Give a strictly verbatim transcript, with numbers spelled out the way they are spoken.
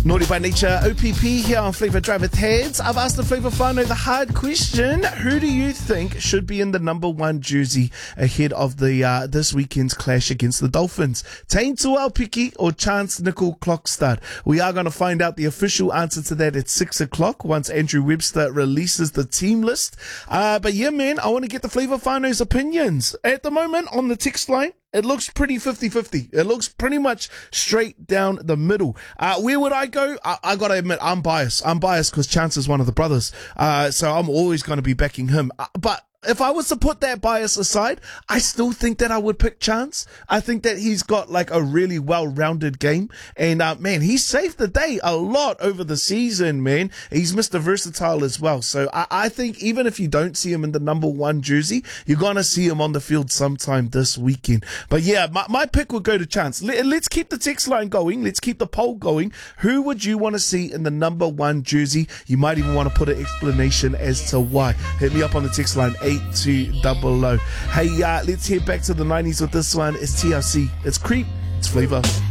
Naughty by Nature, O P P here on Flavour Drive with Heads. I've asked the Flavour whānau the hard question. Who do you think should be in the number one jersey ahead of the uh, this weekend's clash against the Dolphins? Taine Tuaupiki or Chance Nickel Clockstad? We are going to find out the official answer to that at six o'clock once Andrew Webster releases the team list. Uh, but yeah, man, I want to get the Flavour whānau's opinions. At the moment, on the text line, it looks pretty fifty-fifty. It looks pretty much straight down the middle. Uh, where would I go? I, I gotta admit, I'm biased. I'm biased because Chance is one of the brothers. Uh, so I'm always going to be backing him. Uh, but if I was to put that bias aside, I still think that I would pick Chance. I think that he's got like a really well-rounded game. And, uh, man, he saved the day a lot over the season, man. He's Mister Versatile as well. So I, I think even if you don't see him in the number one jersey, you're going to see him on the field sometime this weekend. But yeah, my, my pick would go to Chance. Let, let's keep the text line going. Let's keep the poll going. Who would you want to see in the number one jersey? You might even want to put an explanation as to why. Hit me up on the text line, eight two double oh. Hey, uh, let's head back to the nineties with this one. It's T R C. It's Creep. It's Flavour.